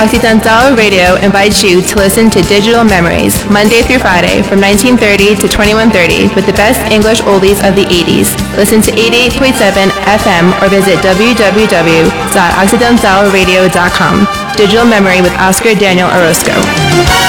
Occidental Radio invites you to listen to Digital Memories, Monday through Friday from 1930 to 2130 with the best English oldies of the 80s. Listen to 88.7 FM or visit www.occidentalradio.com. Digital Memory with Oscar Daniel Orozco.